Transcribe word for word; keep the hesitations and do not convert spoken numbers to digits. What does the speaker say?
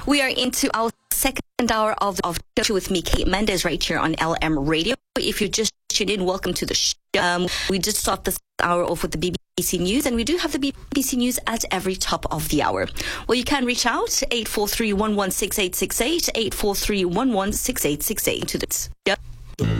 We are into our second hour of, of the show with me, Kate Mendes, right here on L M Radio. If you just tuned in, welcome to the show. Um, we just start this hour off with the B B C News, and we do have the B B C News at every top of the hour. Well, you can reach out, eight four three, one one six eight six eight, eight four three, one one six eight six eight to the...